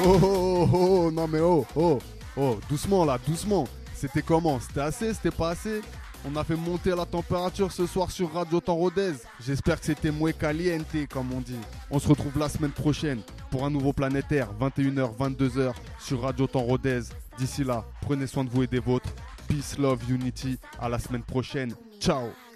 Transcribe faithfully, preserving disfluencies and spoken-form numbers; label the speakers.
Speaker 1: Oh, oh, oh, oh, non mais oh, oh, oh, doucement là, doucement. C'était comment? C'était assez? C'était pas assez? On a fait monter la température ce soir sur Radio Temps Rodez. J'espère que c'était muy caliente, comme on dit. On se retrouve la semaine prochaine pour un nouveau Planétaire, vingt et une heures, vingt-deux heures sur Radio Temps Rodez. D'ici là, prenez soin de vous et des vôtres. Peace, love, unity. À la semaine prochaine. Ciao.